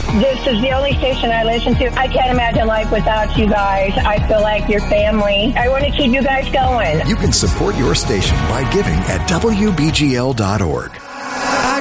This is the only station I listen to. I can't imagine life without you guys. I feel like your family. I want to keep you guys going. You can support your station by giving at WBGL.org.